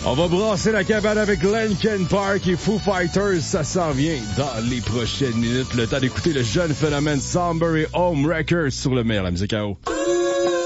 On va brasser la cabane avec Linkin Park et Foo Fighters. Ça s'en vient dans les prochaines minutes. Le temps d'écouter le jeune phénomène Somber et Homewrecker sur le meilleur la musique à eau.